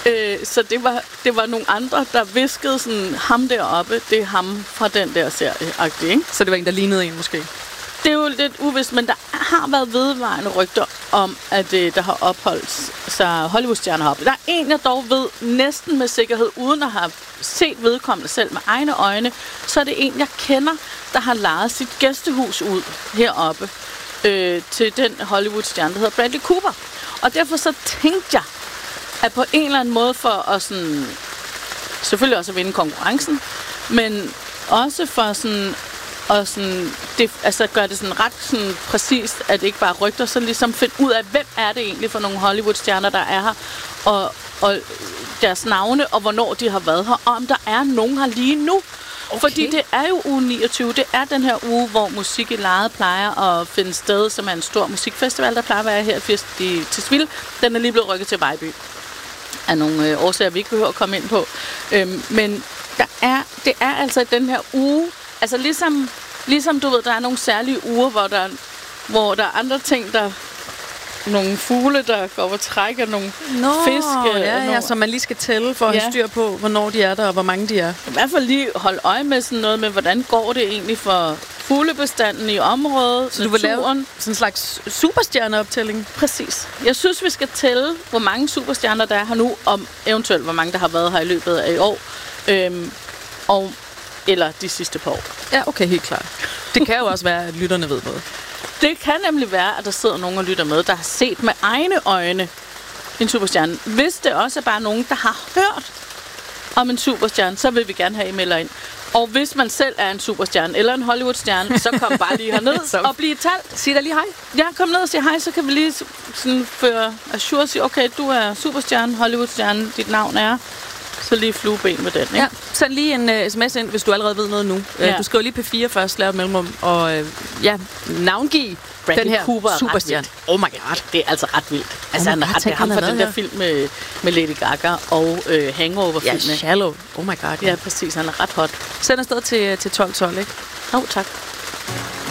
Så det var nogle andre, der viskede sådan, ham deroppe, det er ham fra den der serie-agtig, ikke? Så det var en, der lignede en måske? Det er jo lidt uvist, men der har været vedvarende rygter om, at der har opholdt sig Hollywood-stjerner heroppe. Der er en, jeg dog ved næsten med sikkerhed, uden at have set vedkommende selv med egne øjne, så er det en, jeg kender, der har lejet sit gæstehus ud heroppe til den Hollywood-stjerne, der hedder Bradley Cooper. Og derfor så tænkte jeg, at på en eller anden måde for at sådan, selvfølgelig også at vinde konkurrencen, men også for sådan og sådan, det, altså gør det sådan ret sådan præcist, at det ikke bare rygter, så ligesom finde ud af, hvem er det egentlig for nogle Hollywood-stjerner, der er her, og deres navne, og hvornår de har været her, og om der er nogen her lige nu. Okay. Fordi det er jo uge 29, det er den her uge, hvor Musik i Lejet plejer at finde sted, som er en stor musikfestival, der plejer at være her i Tisvilde. Den er lige blevet rykket til Vejby. Af nogle årsager, vi ikke behøver at komme ind på. Men det er altså den her uge, altså ligesom du ved, der er nogle særlige uger, hvor der er andre ting, der nogle fugle, der går over træk af nogle fisk. Ja, som man lige skal tælle for at have styr på, hvornår de er der, og hvor mange de er. I hvert fald lige holde øje med sådan noget med, hvordan går det egentlig for fuglebestanden i området, så du vil lave sådan en slags superstjerneoptælling? Præcis. Jeg synes, vi skal tælle, hvor mange superstjerner der er her nu, om eventuelt, hvor mange der har været her i løbet af i år. Eller de sidste par år. Ja, okay, helt klart. Det kan jo også være, at lytterne ved noget. Det kan nemlig være, at der sidder nogen og lytter med, der har set med egne øjne en superstjerne. Hvis det også er bare nogen, der har hørt om en superstjerne, så vil vi gerne have, I melder ind. Og hvis man selv er en superstjerne eller en Hollywood-stjerne, så kom bare lige herned og bliv talt. Sig da lige hej. Ja, kom ned og sig hej, så kan vi lige sådan føre assure og sige, okay, du er superstjerne, Hollywood-stjerne, dit navn er. Så lige flueben med den, ikke? Ja, send lige en sms ind, hvis du allerede ved noget nu. Ja. Du skriver lige P4 først, lav et mellemrum, og navngiv Bradley den her Cooper superstjerne. Oh my god, det er altså ret vildt. Altså, han er ham fra den der film med Lady Gaga og Hangover-filmen. Ja, Shallow. Oh my god. Ja, præcis. Han er ret hot. Send afsted til 1212, ikke? Tak.